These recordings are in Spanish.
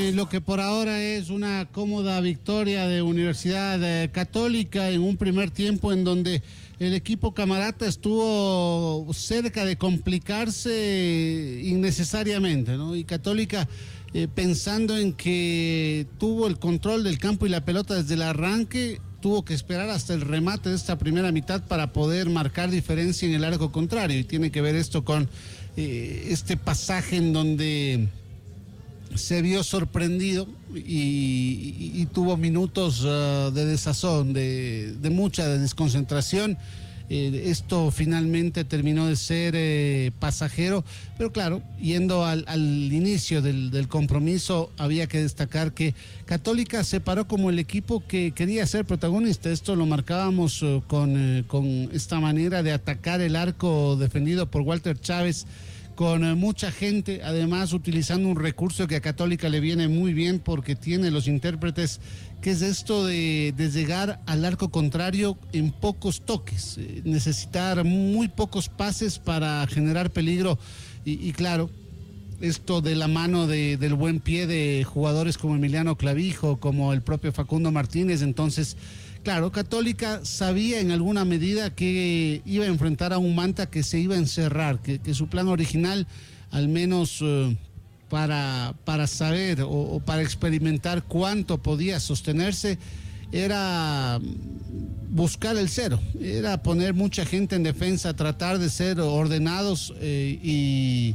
lo que por ahora es una cómoda victoria de Universidad Católica en un primer tiempo en donde el equipo camarata estuvo cerca de complicarse innecesariamente, ¿no? Y Católica, pensando en que tuvo el control del campo y la pelota desde el arranque, tuvo que esperar hasta el remate de esta primera mitad para poder marcar diferencia en el arco contrario. Y tiene que ver esto con este pasaje en donde se vio sorprendido y tuvo minutos de desazón, de mucha desconcentración. Esto finalmente terminó de ser pasajero, pero claro, yendo al inicio del compromiso, había que destacar que Católica se paró como el equipo que quería ser protagonista. Esto lo marcábamos con esta manera de atacar el arco defendido por Walter Chávez, con mucha gente, además utilizando un recurso que a Católica le viene muy bien porque tiene los intérpretes, que es esto de llegar al arco contrario en pocos toques, necesitar muy pocos pases para generar peligro y claro, esto de la mano del buen pie de jugadores como Emiliano Clavijo, como el propio Facundo Martínez. Entonces, claro, Católica sabía en alguna medida que iba a enfrentar a un Manta que se iba a encerrar, que su plan original, al menos para saber o para experimentar cuánto podía sostenerse, era buscar el cero, era poner mucha gente en defensa, tratar de ser ordenados y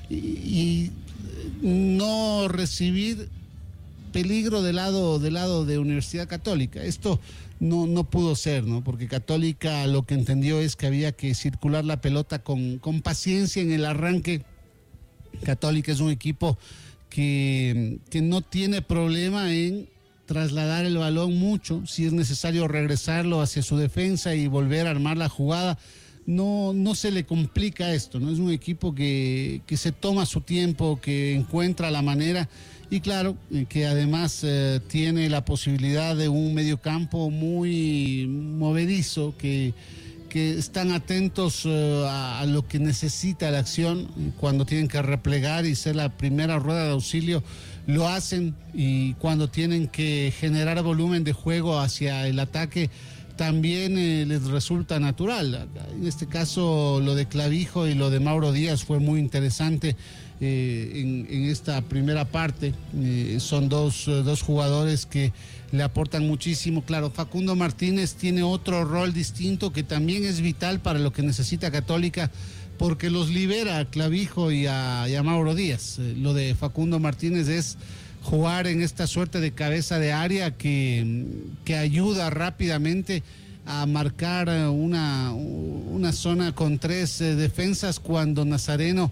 no recibir peligro del lado de Universidad Católica. Esto no pudo ser, ¿no? Porque Católica lo que entendió es que había que circular la pelota con paciencia en el arranque. Católica es un equipo que no tiene problema en trasladar el balón mucho, si es necesario regresarlo hacia su defensa y volver a armar la jugada. No se le complica esto, ¿no? Es un equipo que se toma su tiempo, que encuentra la manera y claro, que además tiene la posibilidad de un mediocampo muy movedizo, que están atentos a lo que necesita la acción. Cuando tienen que replegar y ser la primera rueda de auxilio, lo hacen, y cuando tienen que generar volumen de juego hacia el ataque, también les resulta natural. En este caso, lo de Clavijo y lo de Mauro Díaz fue muy interesante en esta primera parte. Son dos jugadores que le aportan muchísimo. Claro, Facundo Martínez tiene otro rol distinto que también es vital para lo que necesita Católica, porque los libera a Clavijo y a Mauro Díaz. Lo de Facundo Martínez es jugar en esta suerte de cabeza de área que ayuda rápidamente a marcar una zona con tres defensas cuando Nazareno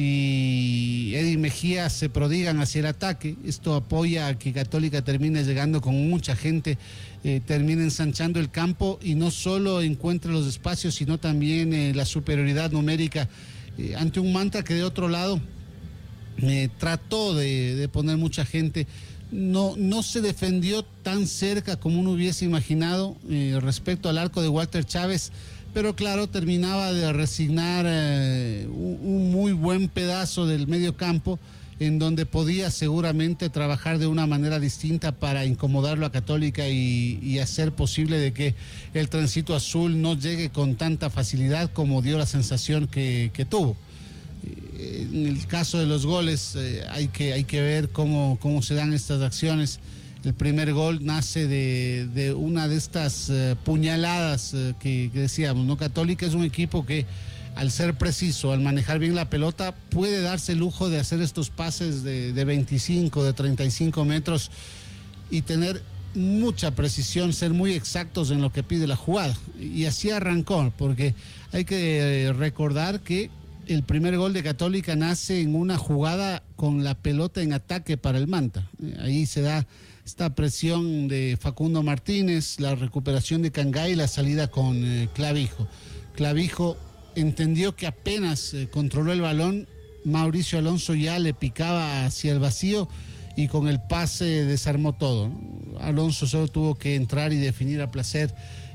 y Eddie Mejía se prodigan hacia el ataque. Esto apoya a que Católica termine llegando con mucha gente, termine ensanchando el campo y no solo encuentre los espacios, sino también la superioridad numérica ante un Manta que de otro lado trató de poner mucha gente. No se defendió tan cerca como uno hubiese imaginado respecto al arco de Walter Chávez, pero claro, terminaba de resignar un muy buen pedazo del medio campo en donde podía seguramente trabajar de una manera distinta para incomodarlo a Católica y hacer posible de que el Trencito Azul no llegue con tanta facilidad como dio la sensación que tuvo. En el caso de los goles, hay que ver cómo se dan estas acciones. El primer gol nace de una de estas puñaladas que decíamos, ¿no? Católica es un equipo que, al ser preciso, al manejar bien la pelota, puede darse el lujo de hacer estos pases de 25, de 35 metros y tener mucha precisión, ser muy exactos en lo que pide la jugada. Y así arrancó, porque hay que recordar que el primer gol de Católica nace en una jugada con la pelota en ataque para el Manta. Ahí se da esta presión de Facundo Martínez, la recuperación de Cangay y la salida con Clavijo. Clavijo entendió que apenas controló el balón, Mauricio Alonso ya le picaba hacia el vacío y con el pase desarmó todo, ¿no? Alonso solo tuvo que entrar y definir a placer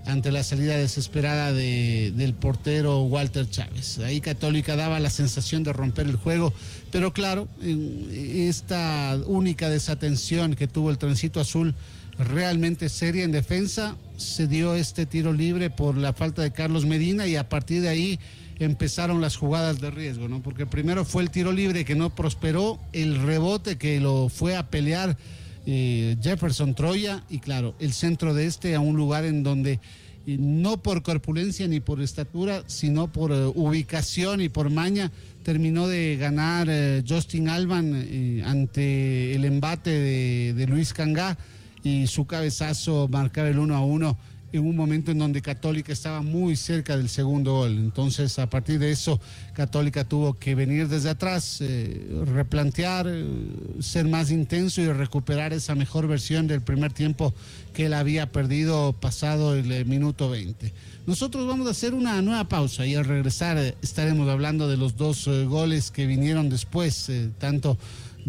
ante la salida desesperada del portero Walter Chávez. Ahí Católica daba la sensación de romper el juego, pero claro, esta única desatención que tuvo el Trencito Azul, realmente seria en defensa, se dio este tiro libre por la falta de Carlos Medina, y a partir de ahí empezaron las jugadas de riesgo, ¿no? Porque primero fue el tiro libre que no prosperó, el rebote que lo fue a pelear Jefferson Troya, y claro, el centro de a un lugar en donde no por corpulencia ni por estatura, sino por ubicación y por maña, terminó de ganar Justin Alban ante el embate de Luis Cangá, y su cabezazo marcaba el 1-1 en un momento en donde Católica estaba muy cerca del segundo gol. Entonces, a partir de eso, Católica tuvo que venir desde atrás, replantear, ser más intenso y recuperar esa mejor versión del primer tiempo que él había perdido pasado el minuto 20. Nosotros vamos a hacer una nueva pausa y al regresar estaremos hablando de los dos goles que vinieron después, tanto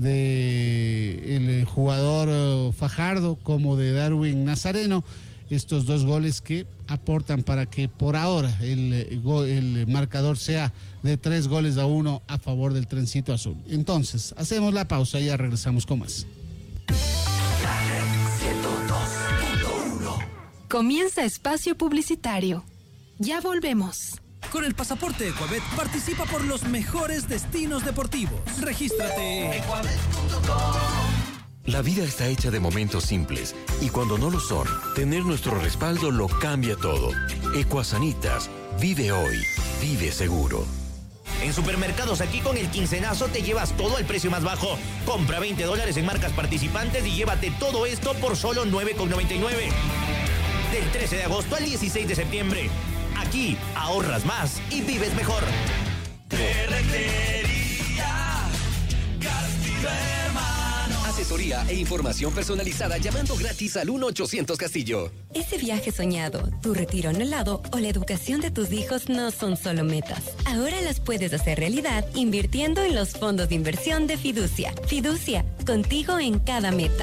del jugador Fajardo como de Darwin Nazareno. Estos dos goles que aportan para que por ahora el marcador sea de 3-1 a favor del Trencito Azul. Entonces, hacemos la pausa y ya regresamos con más. Comienza espacio publicitario. Ya volvemos. Con el pasaporte Ecuabet participa por los mejores destinos deportivos. Regístrate. La vida está hecha de momentos simples y cuando no lo son, tener nuestro respaldo lo cambia todo. Ecuasanitas, vive hoy, vive seguro. En Supermercados Aquí con el quincenazo te llevas todo al precio más bajo. Compra $20 en marcas participantes y llévate todo esto por solo $9,99. Del 13 de agosto al 16 de septiembre. Aquí ahorras más y vives mejor. Asesoría e información personalizada llamando gratis al 1-800 Castillo. Ese viaje soñado, tu retiro anhelado o la educación de tus hijos no son solo metas. Ahora las puedes hacer realidad invirtiendo en los fondos de inversión de Fiducia. Fiducia, contigo en cada meta.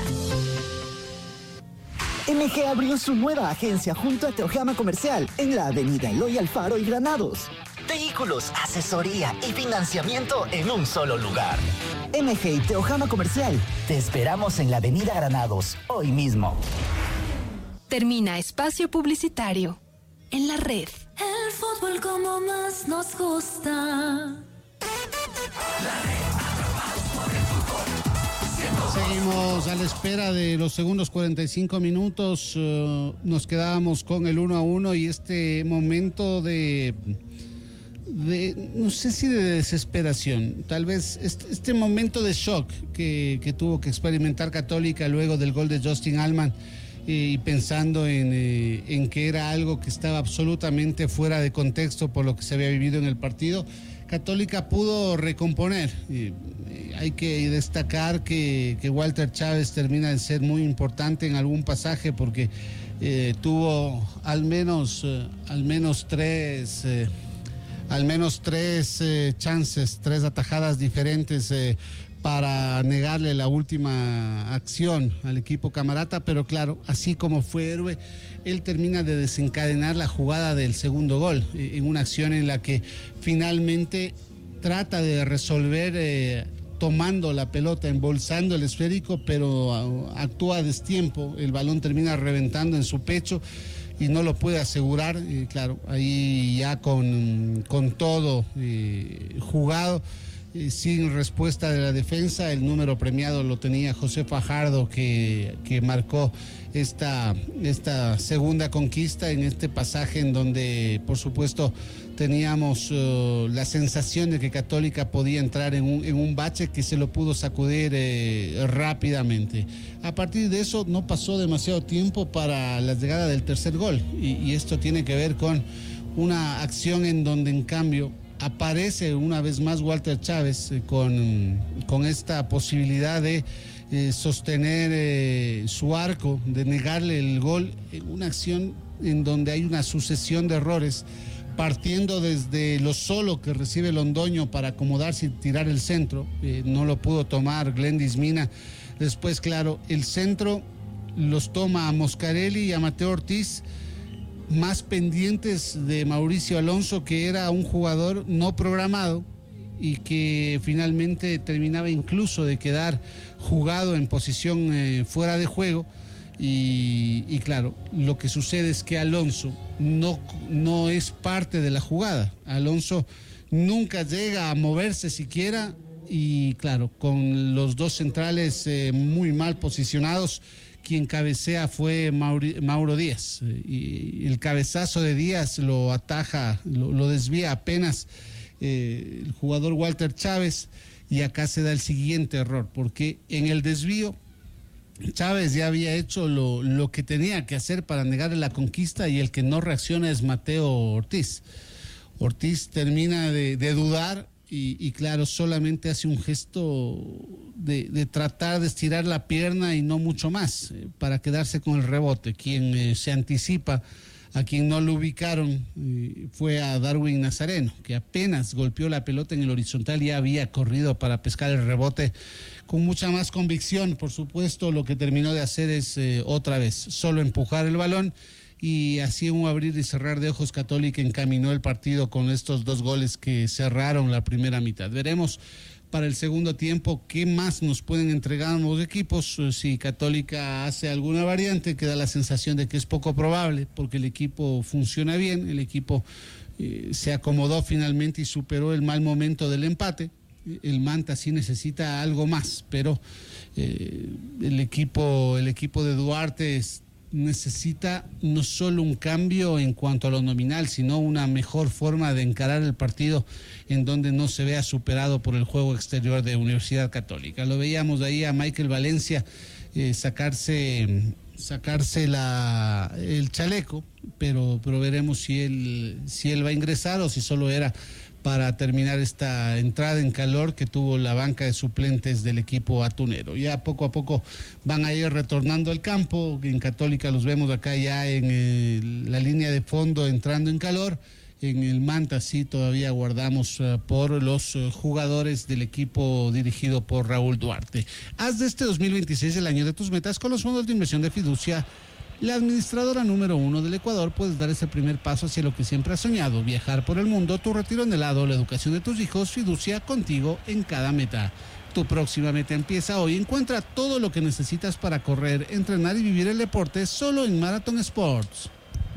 MG abrió su nueva agencia junto a Teojama Comercial en la avenida Eloy Alfaro y Granados. Vehículos, asesoría y financiamiento en un solo lugar. MG y Teojama Comercial. Te esperamos en la avenida Granados, hoy mismo. Termina espacio publicitario en la red. El fútbol como más nos gusta. Seguimos a la espera de los segundos 45 minutos. Nos quedábamos con el 1-1 y este momento de no sé si de desesperación, tal vez este momento de shock que tuvo que experimentar Católica luego del gol de Justin Alban, y pensando en que era algo que estaba absolutamente fuera de contexto por lo que se había vivido en el partido. Católica pudo recomponer. Hay que destacar que Walter Chávez termina de ser muy importante en algún pasaje porque tuvo al menos tres chances, tres atajadas diferentes para negarle la última acción al equipo camarata, pero claro, así como fue héroe, él termina de desencadenar la jugada del segundo gol, en una acción en la que finalmente trata de resolver tomando la pelota, embolsando el esférico, pero actúa a destiempo, el balón termina reventando en su pecho y no lo puede asegurar, claro, ahí ya con todo jugado, sin respuesta de la defensa, el número premiado lo tenía José Fajardo, que marcó esta segunda conquista en este pasaje en donde, por supuesto, teníamos la sensación de que Católica podía entrar en un bache que se lo pudo sacudir rápidamente. A partir de eso no pasó demasiado tiempo para la llegada del tercer gol y esto tiene que ver con una acción en donde en cambio aparece una vez más Walter Chávez con esta posibilidad de sostener su arco, de negarle el gol en una acción en donde hay una sucesión de errores, partiendo desde lo solo que recibe Londoño para acomodarse y tirar el centro, no lo pudo tomar Glendis Mina. Después, claro, el centro los toma a Moscarelli y a Mateo Ortiz, más pendientes de Mauricio Alonso, que era un jugador no programado y que finalmente terminaba incluso de quedar jugado en posición fuera de juego. Y claro, lo que sucede es que Alonso no es parte de la jugada. Alonso nunca llega a moverse siquiera, y claro, con los dos centrales muy mal posicionados, quien cabecea fue Mauro Díaz, y el cabezazo de Díaz lo ataja, lo desvía apenas el jugador Walter Chávez, y acá se da el siguiente error, porque en el desvío Chávez ya había hecho lo que tenía que hacer para negarle la conquista, y el que no reacciona es Mateo Ortiz. Ortiz termina de dudar y claro, solamente hace un gesto de tratar de estirar la pierna y no mucho más, para quedarse con el rebote. Quien se anticipa, a quien no lo ubicaron, fue a Darwin Nazareno, que apenas golpeó la pelota en el horizontal y ya había corrido para pescar el rebote con mucha más convicción. Por supuesto, lo que terminó de hacer es otra vez solo empujar el balón, y así un abrir y cerrar de ojos, Católica encaminó el partido con estos 2 goles que cerraron la primera mitad. Veremos para el segundo tiempo qué más nos pueden entregar ambos equipos. Si Católica hace alguna variante, que da la sensación de que es poco probable, porque el equipo funciona bien, el equipo se acomodó finalmente y superó el mal momento del empate. El Manta sí necesita algo más, pero el equipo de Duarte necesita no solo un cambio en cuanto a lo nominal, sino una mejor forma de encarar el partido, en donde no se vea superado por el juego exterior de Universidad Católica. Lo veíamos ahí a Michael Valencia sacarse el chaleco, pero veremos si él va a ingresar o si solo era para terminar esta entrada en calor que tuvo la banca de suplentes del equipo atunero. Ya poco a poco van a ir retornando al campo. En Católica los vemos acá ya en la línea de fondo entrando en calor. En el Manta sí todavía guardamos por los jugadores del equipo dirigido por Raúl Duarte. Haz de este 2026 el año de tus metas con los fondos de inversión de Fiducia, la administradora número 1 del Ecuador. Puedes dar ese primer paso hacia lo que siempre has soñado: viajar por el mundo, tu retiro en helado, la educación de tus hijos. Fiducia, contigo en cada meta. Tu próxima meta empieza hoy. Encuentra todo lo que necesitas para correr, entrenar y vivir el deporte solo en Marathon Sports.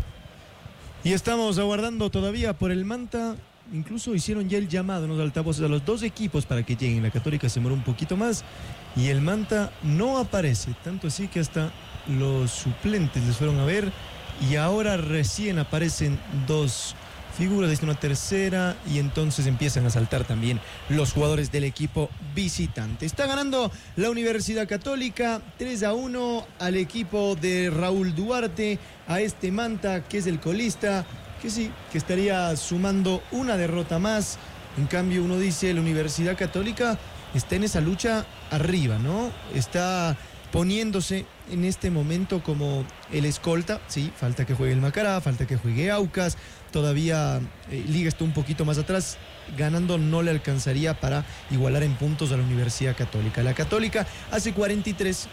Y estamos aguardando todavía por el Manta. Incluso hicieron ya el llamado en los altavoces a los 2 equipos para que lleguen. La Católica se demoró un poquito más y el Manta no aparece, tanto así que hasta los suplentes les fueron a ver, y ahora recién aparecen 2 figuras, desde una tercera, y entonces empiezan a saltar también los jugadores del equipo visitante. Está ganando la Universidad Católica 3-1 al equipo de Raúl Duarte, a este Manta, que es el colista, que sí, que estaría sumando una derrota más. En cambio, uno dice, la Universidad Católica está en esa lucha arriba, ¿no? Está poniéndose en este momento como el escolta. Sí, falta que juegue el Macará, falta que juegue Aucas, todavía Liga está un poquito más atrás, ganando no le alcanzaría para igualar en puntos a la Universidad Católica. La Católica hace 43,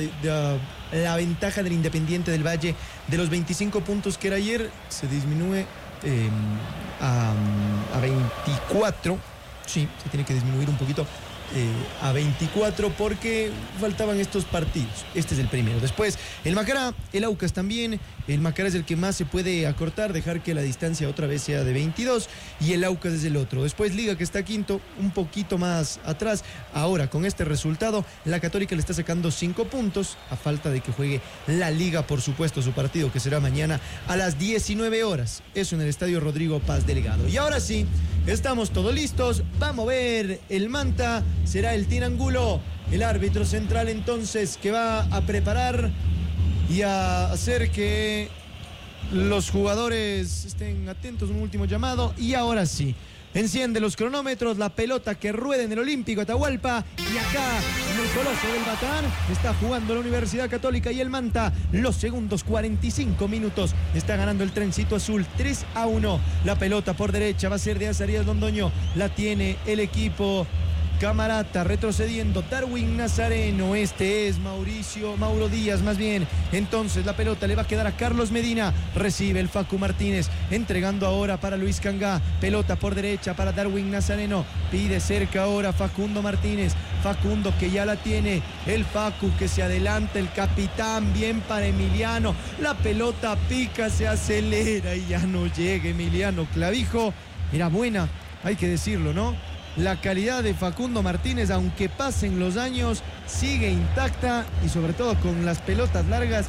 la ventaja del Independiente del Valle de los 25 puntos que era ayer se disminuye a 24, sí, se tiene que disminuir un poquito a 24 porque faltaban estos partidos. Este es el primero. Después el Macará, el Aucas también. El Macará es el que más se puede acortar, dejar que la distancia otra vez sea de 22, y el Aucas es el otro. Después Liga, que está quinto, un poquito más atrás. Ahora con este resultado la Católica le está sacando 5 puntos a falta de que juegue la Liga, por supuesto, su partido que será mañana a las 19 horas. Eso en el Estadio Rodrigo Paz Delgado. Y ahora sí, estamos todos listos. Vamos a ver el Manta. Será el Tinangulo, el árbitro central entonces, que va a preparar y a hacer que los jugadores estén atentos. Un último llamado y ahora sí, enciende los cronómetros, la pelota que rueda en el Olímpico Atahualpa, y acá en el Coloso del Batán está jugando la Universidad Católica y el Manta. Los segundos 45 minutos, está ganando el Trencito Azul 3-1. La pelota por derecha va a ser de Azarías Londoño, la tiene el equipo Camarata, retrocediendo Darwin Nazareno, este es Mauro Díaz más bien. Entonces la pelota le va a quedar a Carlos Medina, recibe el Facu Martínez, entregando ahora para Luis Cangá, pelota por derecha para Darwin Nazareno, pide cerca ahora Facundo Martínez, Facundo que ya la tiene, el Facu que se adelanta, el capitán, bien para Emiliano, la pelota pica, se acelera y ya no llega Emiliano Clavijo. Era buena, hay que decirlo, ¿no? La calidad de Facundo Martínez, aunque pasen los años, sigue intacta y sobre todo con las pelotas largas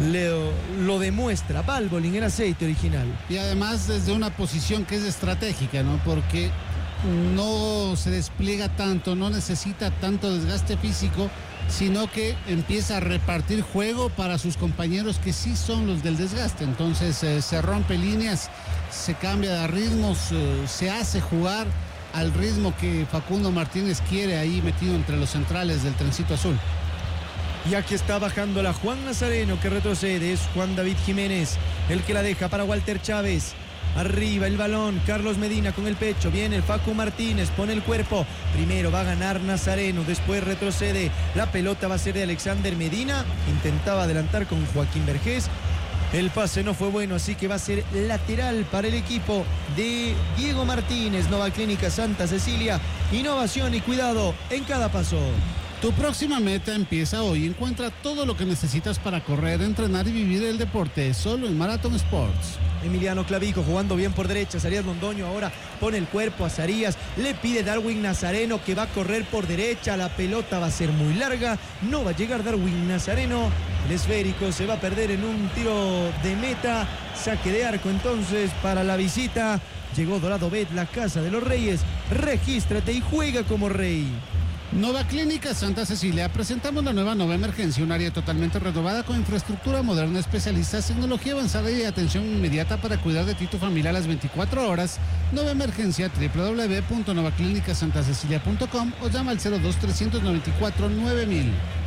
lo demuestra. Valvoline en aceite original. Y además desde una posición que es estratégica, ¿no? Porque no se despliega tanto, no necesita tanto desgaste físico, sino que empieza a repartir juego para sus compañeros que sí son los del desgaste. Entonces se rompe líneas, se cambia de ritmos, se hace jugar al ritmo que Facundo Martínez quiere, ahí metido entre los centrales del trencito azul. Y aquí está bajando la Juan Nazareno, que retrocede, es Juan David Jiménez el que la deja para Walter Chávez. Arriba el balón, Carlos Medina con el pecho, viene el Facu Martínez, pone el cuerpo, primero va a ganar Nazareno, después retrocede, la pelota va a ser de Alexander Medina, intentaba adelantar con Joaquín Vergés. El pase no fue bueno, así que va a ser lateral para el equipo de Diego Martínez. Nova Clínica Santa Cecilia, innovación y cuidado en cada paso. Tu próxima meta empieza hoy. Encuentra todo lo que necesitas para correr, entrenar y vivir el deporte, solo en Marathon Sports. Emiliano Clavijo jugando bien por derecha, Zarías Londoño ahora pone el cuerpo a Zarías, le pide Darwin Nazareno que va a correr por derecha, la pelota va a ser muy larga, no va a llegar Darwin Nazareno, el esférico se va a perder en un tiro de meta, saque de arco entonces para la visita. Llegó Dorado Bet, la casa de los reyes, regístrate y juega como rey. Nova Clínica Santa Cecilia, presentamos la nueva Nova Emergencia, un área totalmente renovada con infraestructura moderna, especialistas, tecnología avanzada y atención inmediata para cuidar de ti y tu familia a las 24 horas. Nova Emergencia, www.novaclinicasantasecilia.com o llama al 02-394-9000.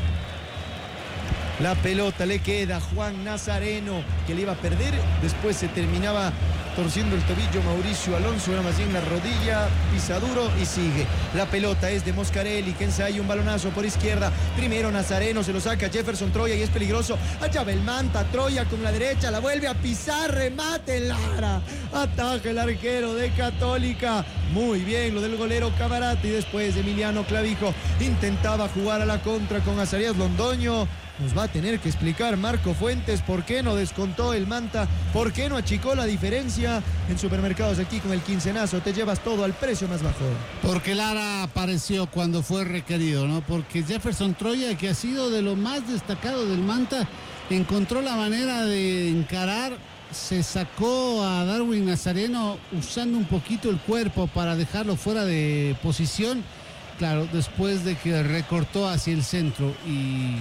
La pelota le queda a Juan Nazareno, que le iba a perder, después se terminaba torciendo el tobillo Mauricio Alonso, era más bien la rodilla, pisa duro y sigue. La pelota es de Moscarelli, que ensaya un balonazo por izquierda. Primero Nazareno, se lo saca Jefferson Troya y es peligroso. Allá va el Manta, Troya con la derecha, la vuelve a pisar, remate Lara. Ataja el arquero de Católica. Muy bien lo del golero Camarata y después Emiliano Clavijo intentaba jugar a la contra con Azarías Londoño. Nos va a tener que explicar Marco Fuentes por qué no descontó el Manta, por qué no achicó la diferencia. En Supermercados aquí con el quincenazo te llevas todo al precio más bajo. Porque Lara apareció cuando fue requerido, ¿no? Porque Jefferson Troya, que ha sido de lo más destacado del Manta, encontró la manera de encarar, se sacó a Darwin Nazareno usando un poquito el cuerpo para dejarlo fuera de posición. Claro, después de que recortó hacia el centro y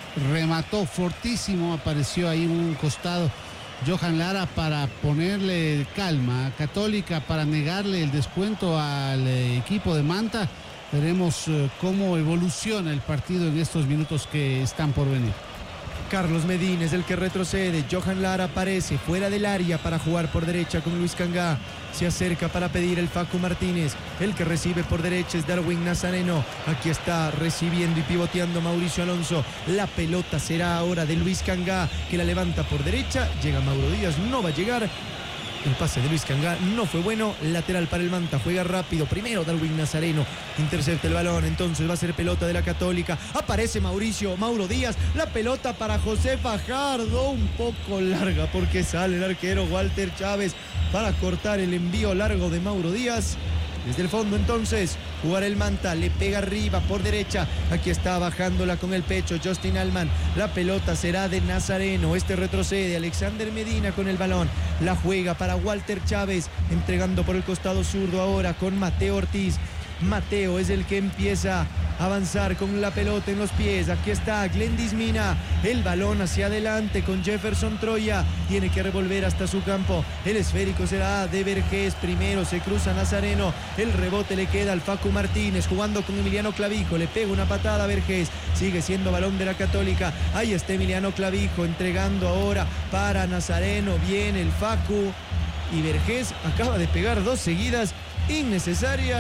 remató fortísimo, apareció ahí en un costado Johan Lara para ponerle calma a Católica, para negarle el descuento al equipo de Manta. Veremos cómo evoluciona el partido en estos minutos que están por venir. Carlos Medina es el que retrocede, Johan Lara aparece fuera del área para jugar por derecha con Luis Cangá, se acerca para pedir el Facu Martínez, el que recibe por derecha es Darwin Nazareno, aquí está recibiendo y pivoteando Mauricio Alonso, la pelota será ahora de Luis Cangá, que la levanta por derecha, llega Mauro Díaz, no va a llegar. El pase de Luis Cangá no fue bueno, lateral para el Manta, juega rápido, primero Darwin Nazareno, intercepta el balón, entonces va a ser pelota de la Católica, aparece Mauro Díaz, la pelota para José Fajardo, un poco larga porque sale el arquero Walter Chávez para cortar el envío largo de Mauro Díaz. Desde el fondo entonces, jugar el Manta, le pega arriba por derecha, aquí está bajándola con el pecho Justin Allman, la pelota será de Nazareno, este retrocede, Alexander Medina con el balón, la juega para Walter Chávez, entregando por el costado zurdo ahora con Mateo Ortiz. Mateo es el que empieza a avanzar con la pelota en los pies. Aquí está Glendis Mina, el balón hacia adelante con Jefferson Troya, tiene que revolver hasta su campo, el esférico será de Vergés, primero se cruza Nazareno, el rebote le queda al Facu Martínez jugando con Emiliano Clavijo, le pega una patada a Vergés, sigue siendo balón de la Católica, ahí está Emiliano Clavijo entregando ahora para Nazareno, viene el Facu y Vergés acaba de pegar dos seguidas innecesarias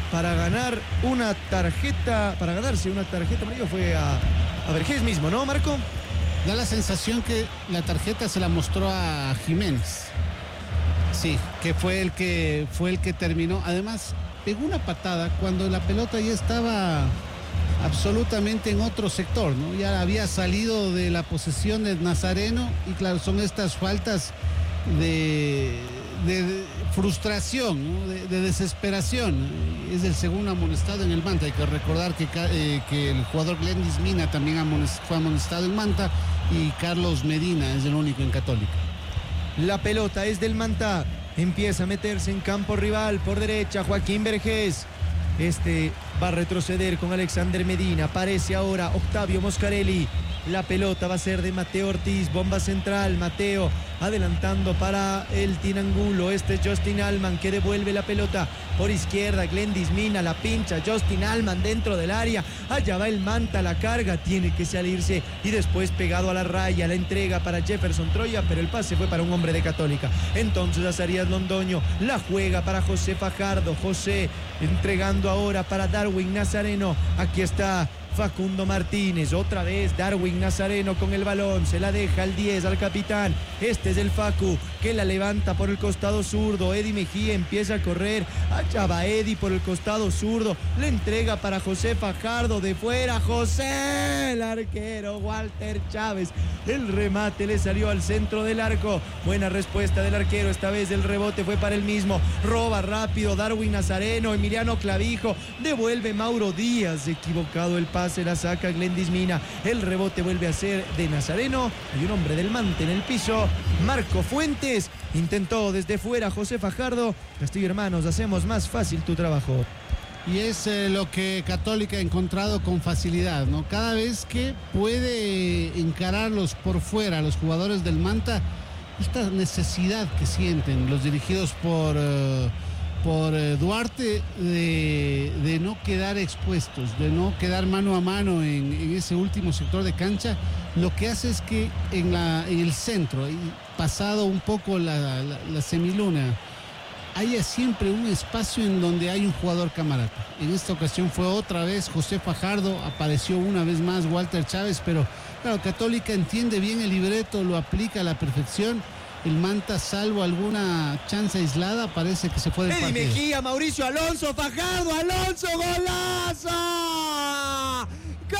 para ganar una tarjeta, para ganarse una tarjeta amarilla fue a Vergés mismo, ¿no, Marco? Da la sensación que la tarjeta se la mostró a Jiménez. Sí, que fue el que terminó. Además, pegó una patada cuando la pelota ya estaba absolutamente en otro sector, ¿no? Ya había salido de la posesión de Nazareno y claro, son estas faltas de frustración, ¿no? de desesperación. Es el segundo amonestado en el Manta. Hay que recordar que el jugador Glendis Mina también fue amonestado en Manta y Carlos Medina es el único en Católica. La pelota es del Manta, empieza a meterse en campo rival por derecha Joaquín Vergés. Va a retroceder con Alexander Medina. Aparece ahora Octavio Moscarelli. La pelota va a ser de Mateo Ortiz. Bomba central. Mateo adelantando para el Tinangulo. Es Justin Allman que devuelve la pelota por izquierda. Glendis Mina la pincha. Justin Allman dentro del área. Allá va el Manta. La carga. Tiene que salirse. Y después pegado a la raya. La entrega para Jefferson Troya. Pero el pase fue para un hombre de Católica. Entonces Azarías Londoño la juega para José Fajardo. José entregando ahora para Darwin Nazareno. Aquí está Facundo Martínez, otra vez Darwin Nazareno con el balón, se la deja al 10, al capitán. Este es el Facu que la levanta por el costado zurdo. Eddie Mejía empieza a correr, allá va Eddie por el costado zurdo, le entrega para José Fajardo de fuera. José, el arquero Walter Chávez, el remate le salió al centro del arco. Buena respuesta del arquero, esta vez el rebote fue para el mismo. Roba rápido Darwin Nazareno, Emiliano Clavijo, devuelve Mauro Díaz, equivocado el pase. Se la saca Glendis Mina, el rebote vuelve a ser de Nazareno. Hay un hombre del Mante en el piso, Marco Fuentes, intentó desde fuera José Fajardo. Castillo Hermanos, hacemos más fácil tu trabajo. Y es lo que Católica ha encontrado con facilidad, ¿no? Cada vez que puede encararlos por fuera, los jugadores del Manta, esta necesidad que sienten los dirigidos por Duarte de no quedar expuestos, de no quedar mano a mano en ese último sector de cancha, lo que hace es que en el centro, y pasado un poco la semiluna, haya siempre un espacio en donde hay un jugador camarata. En esta ocasión fue otra vez José Fajardo, apareció una vez más Walter Chávez, pero claro, Católica entiende bien el libreto, lo aplica a la perfección. El Manta, salvo alguna chance aislada, parece que se fue del partido. Eddie Mejía, Mauricio Alonso, Fajardo, Alonso, golazo. ¡Gol!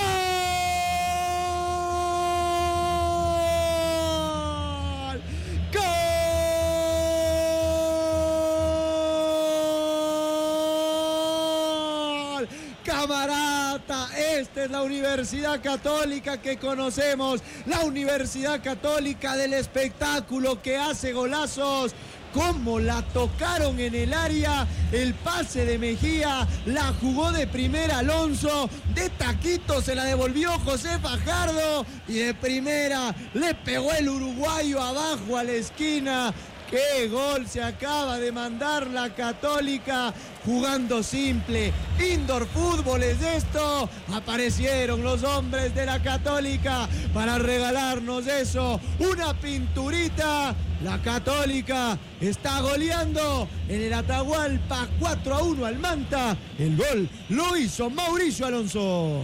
¡Gol! Camarata, esta es la Universidad Católica que conocemos, la Universidad Católica del espectáculo que hace golazos. Cómo la tocaron en el área, el pase de Mejía, la jugó de primera Alonso, de taquito se la devolvió José Fajardo y de primera le pegó el uruguayo abajo a la esquina. ¡Qué gol se acaba de mandar la Católica! Jugando simple, indoor fútbol es esto. Aparecieron los hombres de la Católica para regalarnos eso, una pinturita. La Católica está goleando en el Atahualpa 4-1 al Manta. El gol lo hizo Mauricio Alonso.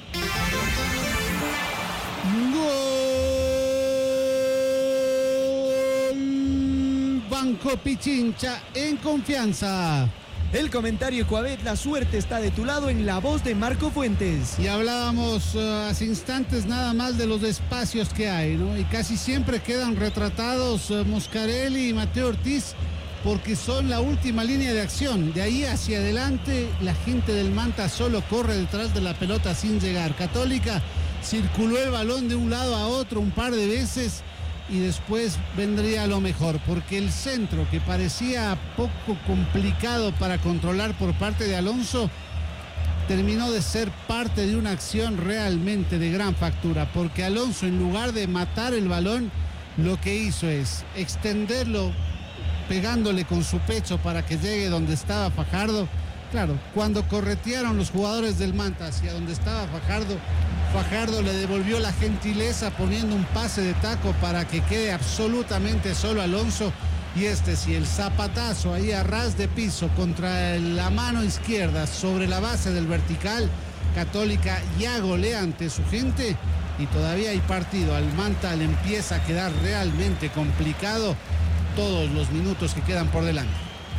Banco Pichincha en confianza. El comentario Coabet, la suerte está de tu lado, en la voz de Marco Fuentes. Y hablábamos hace instantes nada más de los espacios que hay, ¿no? Y casi siempre quedan retratados Moscarelli y Mateo Ortiz porque son la última línea de acción. De ahí hacia adelante la gente del Manta solo corre detrás de la pelota sin llegar. Católica circuló el balón de un lado a otro un par de veces y después vendría lo mejor, porque el centro, que parecía poco complicado para controlar por parte de Alonso, terminó de ser parte de una acción realmente de gran factura, porque Alonso, en lugar de matar el balón, lo que hizo es extenderlo pegándole con su pecho para que llegue donde estaba Fajardo. Claro, cuando corretearon los jugadores del Manta hacia donde estaba Fajardo, Fajardo le devolvió la gentileza poniendo un pase de taco para que quede absolutamente solo Alonso Y si el zapatazo ahí a ras de piso contra la mano izquierda sobre la base del vertical, Católica ya golea ante su gente y todavía hay partido. Al Manta le empieza a quedar realmente complicado todos los minutos que quedan por delante.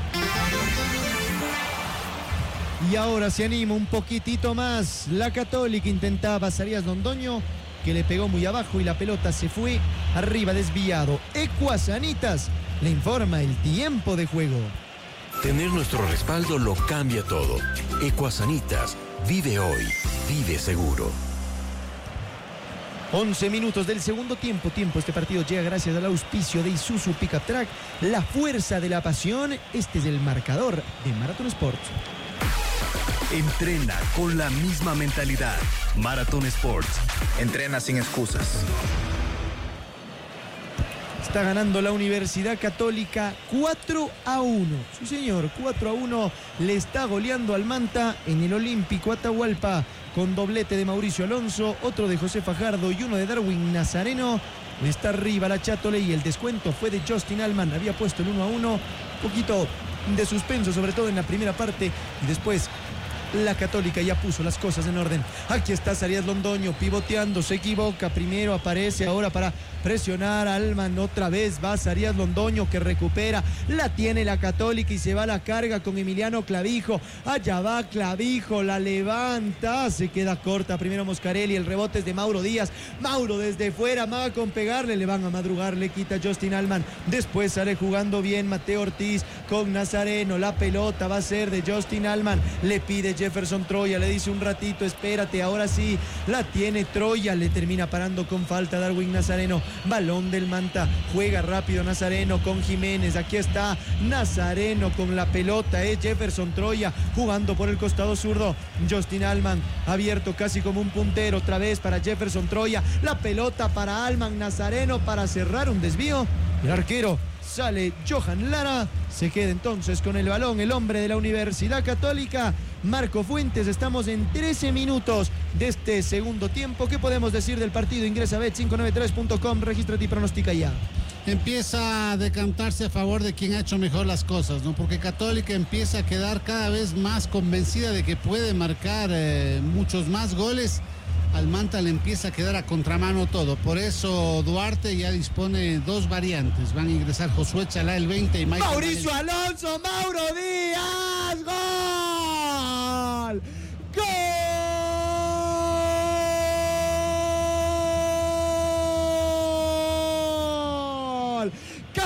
Y ahora se anima un poquitito más. La Católica intentaba Zarías Londoño, que le pegó muy abajo y la pelota se fue arriba desviado. Ecuasanitas le informa el tiempo de juego. Tener nuestro respaldo lo cambia todo. Ecuasanitas, vive hoy, vive seguro. 11 minutos del segundo tiempo. Este partido llega gracias al auspicio de Isuzu Pickup Truck, la fuerza de la pasión. Este es el marcador de Marathon Sports. Entrena con la misma mentalidad. Marathon Sports. Entrena sin excusas. Está ganando la Universidad Católica 4-1. Sí, señor, 4-1 le está goleando al Manta en el Olímpico Atahualpa, con doblete de Mauricio Alonso, otro de José Fajardo y uno de Darwin Nazareno. Está arriba la Chátole y el descuento fue de Justin Allman. Había puesto el 1-1, un poquito de suspenso, sobre todo en la primera parte, y después la Católica ya puso las cosas en orden. Aquí está Zarías Londoño pivoteando, se equivoca, primero aparece ahora para presionar a Allman, otra vez va Zarías Londoño que recupera, la tiene la Católica y se va a la carga con Emiliano Clavijo. Allá va Clavijo, la levanta, se queda corta primero Moscarelli, el rebote es de Mauro Díaz, Mauro desde fuera, amaga con pegarle, le van a madrugar, le quita Justin Allman, después sale jugando bien Mateo Ortiz con Nazareno, la pelota va a ser de Justin Allman, le pide Jefferson Troya, le dice un ratito, espérate, ahora sí, la tiene Troya, le termina parando con falta Darwin Nazareno, balón del Manta, juega rápido Nazareno con Jiménez, aquí está Nazareno con la pelota, es Jefferson Troya jugando por el costado zurdo, Justin Allman abierto casi como un puntero, otra vez para Jefferson Troya, la pelota para Allman, Nazareno para cerrar un desvío, el arquero sale Johan Lara, se queda entonces con el balón el hombre de la Universidad Católica, Marco Fuentes. Estamos en 13 minutos de este segundo tiempo. ¿Qué podemos decir del partido? Ingresa a bet593.com, regístrate y pronostica ya. Empieza a decantarse a favor de quien ha hecho mejor las cosas, ¿no? Porque Católica empieza a quedar cada vez más convencida de que puede marcar muchos más goles. Al Manta le empieza a quedar a contramano todo. Por eso Duarte ya dispone dos variantes. Van a ingresar Josué Chalá el 20 y Mauricio Alonso, Mauro Díaz, ¡gol! ¡Gol!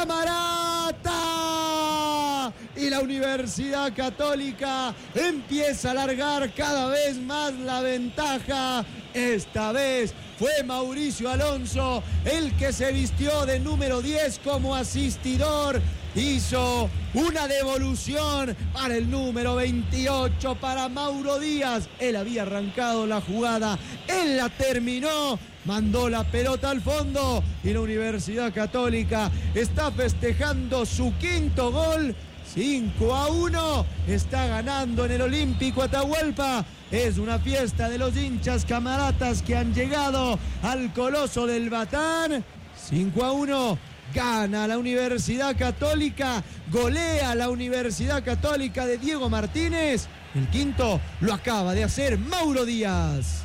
¡Camarata! Y la Universidad Católica empieza a alargar cada vez más la ventaja. Esta vez fue Mauricio Alonso el que se vistió de número 10 como asistidor. Hizo una devolución para el número 28, para Mauro Díaz. Él había arrancado la jugada, él la terminó, mandó la pelota al fondo y la Universidad Católica está festejando su quinto gol. 5-1, está ganando en el Olímpico Atahualpa. Es una fiesta de los hinchas camaratas que han llegado al Coloso del Batán. 5-1, gana la Universidad Católica, golea la Universidad Católica de Diego Martínez. El quinto lo acaba de hacer Mauro Díaz.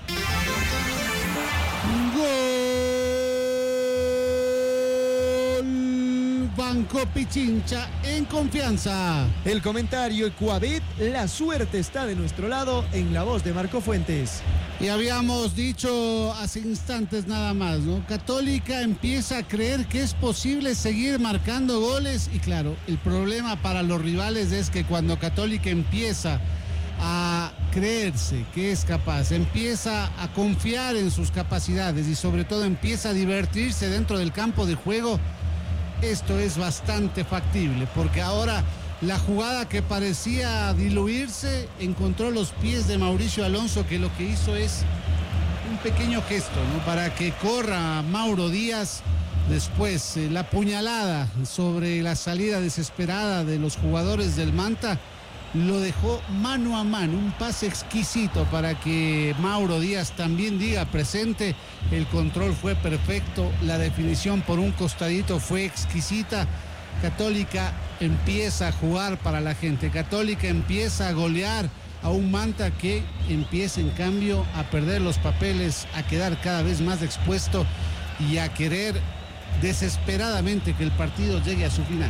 Banco Pichincha en confianza. El comentario Ecuabet, la suerte está de nuestro lado, en la voz de Marco Fuentes. Y habíamos dicho hace instantes nada más, ¿no? Católica empieza a creer que es posible seguir marcando goles y claro, el problema para los rivales es que cuando Católica empieza a creerse que es capaz, empieza a confiar en sus capacidades y sobre todo empieza a divertirse dentro del campo de juego, esto es bastante factible, porque ahora la jugada que parecía diluirse encontró los pies de Mauricio Alonso, que lo que hizo es un pequeño gesto, ¿no? Para que corra Mauro Díaz. Después la puñalada sobre la salida desesperada de los jugadores del Manta lo dejó mano a mano, un pase exquisito para que Mauro Díaz también diga presente. El control fue perfecto, la definición por un costadito fue exquisita Católica empieza a jugar para la gente. Católica empieza a golear a un Manta que empieza en cambio a perder los papeles, a quedar cada vez más expuesto y a querer desesperadamente que el partido llegue a su final.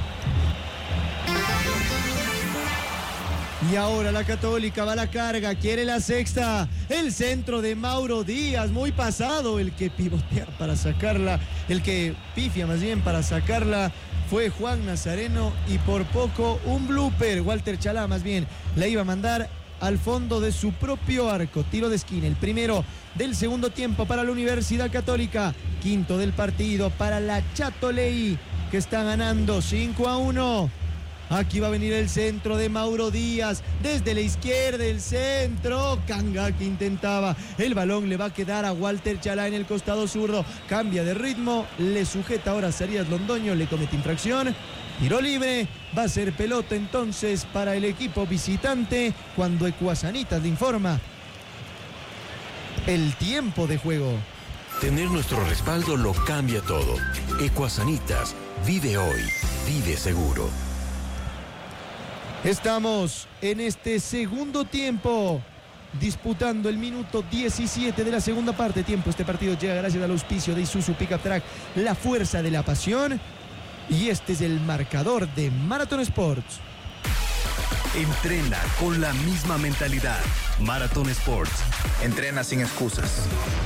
Y ahora la Católica va a la carga, quiere la sexta. El centro de Mauro Díaz, muy pasado. El que pivotea para sacarla, el que pifia más bien para sacarla, fue Juan Nazareno y por poco un blooper. Walter Chalá más bien la iba a mandar al fondo de su propio arco. Tiro de esquina, el primero del segundo tiempo para la Universidad Católica. Quinto del partido para la Châteauleí, que está ganando 5-1. Aquí va a venir el centro de Mauro Díaz. Desde la izquierda el centro. Kanga que intentaba. El balón le va a quedar a Walter Chalá en el costado zurdo. Cambia de ritmo. Le sujeta ahora Zarías Londoño. Le comete infracción. Tiro libre. Va a ser pelota entonces para el equipo visitante. Cuando Ecuasanitas le informa el tiempo de juego. Tener nuestro respaldo lo cambia todo. Ecuasanitas. Vive hoy. Vive seguro. Estamos en este segundo tiempo, disputando el minuto 17 de la segunda parte. Tiempo, este partido llega gracias al auspicio de Isuzu Pickup Track, la fuerza de la pasión. Y este es el marcador de Marathon Sports. Entrena con la misma mentalidad. Marathon Sports. Entrena sin excusas.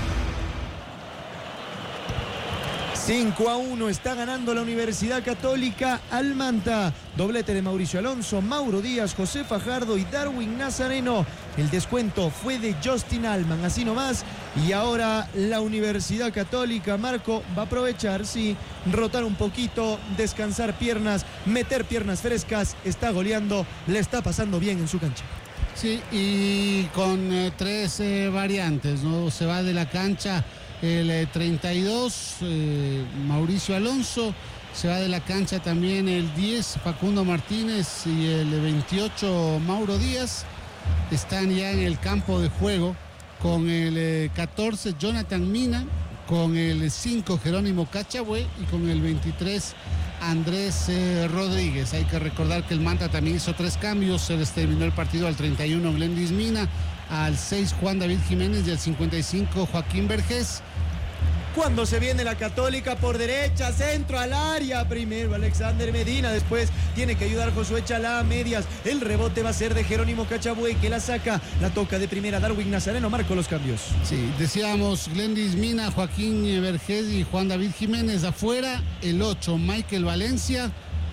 5-1 está ganando la Universidad Católica al Manta. Doblete de Mauricio Alonso, Mauro Díaz, José Fajardo y Darwin Nazareno. El descuento fue de Justin Allman, así nomás. Y ahora la Universidad Católica, Marco, va a aprovechar, sí, rotar un poquito, descansar piernas, meter piernas frescas. Está goleando, le está pasando bien en su cancha. Sí, y con tres variantes, ¿no? Se va de la cancha el 32, Mauricio Alonso. Se va de la cancha también el 10, Facundo Martínez, y el 28, Mauro Díaz. Están ya en el campo de juego con el 14, Jonathan Mina, con el 5, Jerónimo Cachagüe, y con el 23, Andrés Rodríguez. Hay que recordar que el Manta también hizo 3 cambios. Se les terminó el partido al 31, Glendis Mina, al 6, Juan David Jiménez, y al 55, Joaquín Vergés. Cuando se viene la Católica por derecha, centro al área, primero Alexander Medina, después tiene que ayudar Josué Chalá a medias. El rebote va a ser de Jerónimo Cachagüe, que la saca, la toca de primera Darwin Nazareno. Marco los cambios. Sí, decíamos Glendis Mina, Joaquín Vergés y Juan David Jiménez afuera. El 8, Michael Valencia.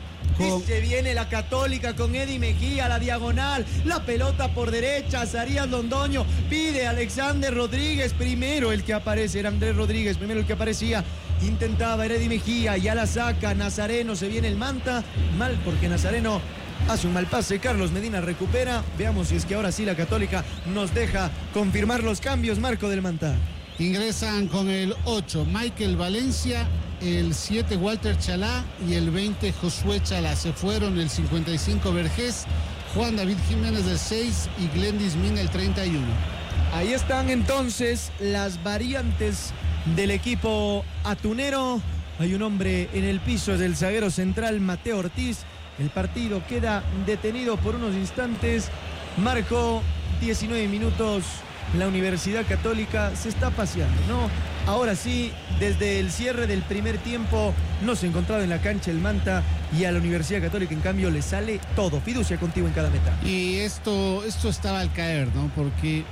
Y se viene la Católica con Eddie Mejía, la diagonal, la pelota por derecha, Zarías Londoño, pide a Alexander Rodríguez, primero el que aparece, era Andrés Rodríguez, primero el que aparecía, intentaba Eddie Mejía, ya la saca Nazareno, se viene el Manta, mal porque Nazareno hace un mal pase, Carlos Medina recupera, veamos si es que ahora sí la Católica nos deja confirmar los cambios, Marco del Manta. Ingresan con el 8, Michael Valencia, el 7, Walter Chalá, y el 20, Josué Chalá. Se fueron el 55, Vergés, Juan David Jiménez el 6 y Glendis Mina el 31. Ahí están entonces las variantes del equipo atunero. Hay un hombre en el piso, es el zaguero central Mateo Ortiz. El partido queda detenido por unos instantes. Marcó 19 minutos. La Universidad Católica se está paseando, ¿no? Ahora sí, desde el cierre del primer tiempo no se ha encontrado en la cancha el Manta, y a la Universidad Católica en cambio le sale todo. Fiducia contigo en cada meta. Y esto estaba al caer, ¿no? Porque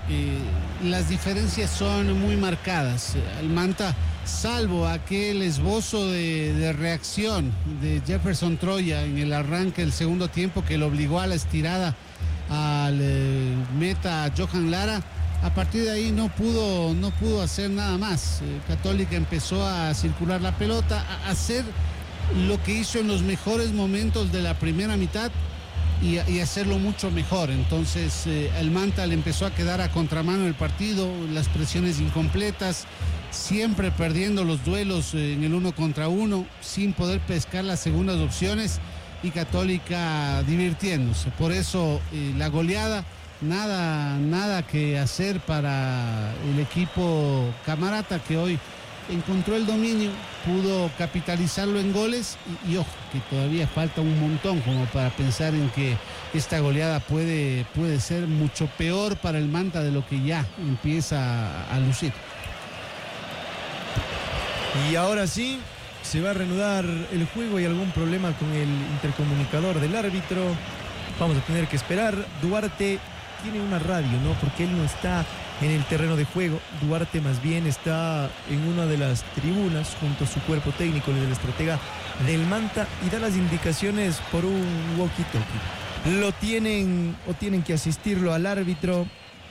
las diferencias son muy marcadas. El Manta, salvo aquel esbozo de reacción de Jefferson Troya en el arranque del segundo tiempo que lo obligó a la estirada al meta Johan Lara, a partir de ahí no pudo hacer nada más. Católica empezó a circular la pelota, a hacer lo que hizo en los mejores momentos de la primera mitad y hacerlo mucho mejor. Entonces el Manta le empezó a quedar a contramano el partido, las presiones incompletas, siempre perdiendo los duelos en el 1 contra 1, sin poder pescar las segundas opciones, y Católica divirtiéndose. Por eso la goleada. Nada que hacer para el equipo camarata, que hoy encontró el dominio, pudo capitalizarlo en goles y ojo, que todavía falta un montón como para pensar en que esta goleada puede ser mucho peor para el Manta de lo que ya empieza a lucir. Y ahora sí, se va a reanudar el juego. ¿Hay algún problema con el intercomunicador del árbitro? Vamos a tener que esperar. Duarte tiene una radio, ¿no? Porque él no está en el terreno de juego. Duarte más bien está en una de las tribunas junto a su cuerpo técnico, el estratega del Manta, y da las indicaciones por un walkie-talkie. Lo tienen o tienen que asistirlo al árbitro.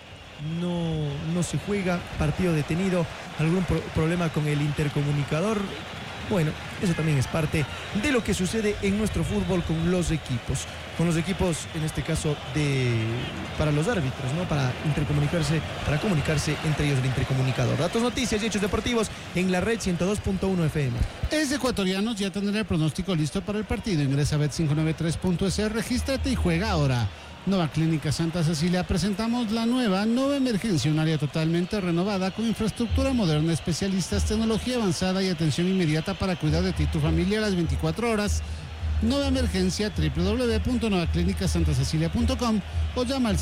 No se juega, partido detenido. ¿Algún problema con el intercomunicador? Bueno, eso también es parte de lo que sucede en nuestro fútbol con los equipos. Con los equipos, en este caso, para los árbitros, ¿no? Para comunicarse entre ellos el intercomunicador. Datos, noticias y hechos deportivos en la red 102.1 FM. Es Ecuatorianos, ya tendrá el pronóstico listo para el partido. Ingresa a bet593.es, regístrate y juega ahora. Nueva Clínica Santa Cecilia, presentamos la nueva Emergencia, un área totalmente renovada con infraestructura moderna, especialistas, tecnología avanzada y atención inmediata para cuidar de ti y tu familia a las 24 horas. Nueva Emergencia, www.nuevaclinicasantaCecilia.com o llama al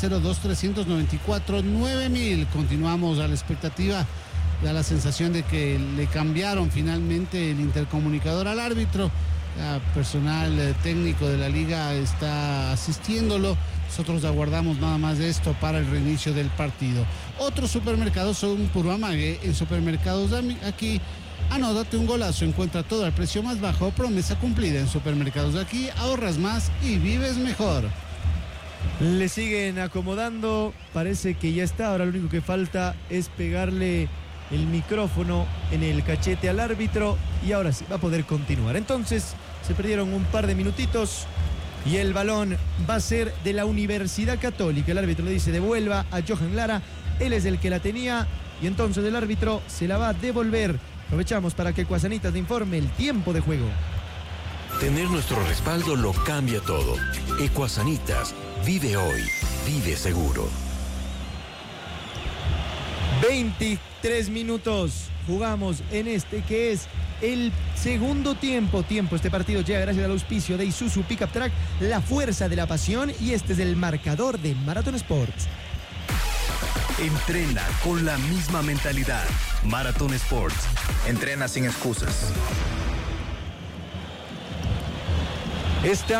02-394-9000. Continuamos a la expectativa, da la sensación de que le cambiaron finalmente el intercomunicador al árbitro. Personal técnico de la liga está asistiéndolo. Nosotros aguardamos nada más de esto para el reinicio del partido. Otros supermercados son puro amague. En Supermercados Aquí, anótate un golazo, encuentra todo al precio más bajo, promesa cumplida. En Supermercados de Aquí ahorras más y vives mejor. Le siguen acomodando, parece que ya está. Ahora lo único que falta es pegarle el micrófono en el cachete al árbitro y ahora sí va a poder continuar. Entonces se perdieron un par de minutitos y el balón va a ser de la Universidad Católica. El árbitro le dice devuelva a Johan Lara, él es el que la tenía y entonces el árbitro se la va a devolver. Aprovechamos para que Ecuasanitas te informe el tiempo de juego. Tener nuestro respaldo lo cambia todo. Ecuasanitas, vive hoy, vive seguro. 23 minutos jugamos en este que es el segundo tiempo. Este partido llega gracias al auspicio de Isuzu Pickup Truck, la fuerza de la pasión, y este es el marcador de Marathon Sports. Entrena con la misma mentalidad. Marathon Sports. Entrena sin excusas.